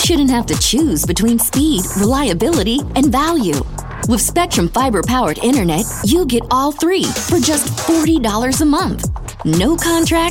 shouldn't have to choose between speed, reliability, and value. With Spectrum Fiber-powered internet, you get all three for just $40 a month. No contract,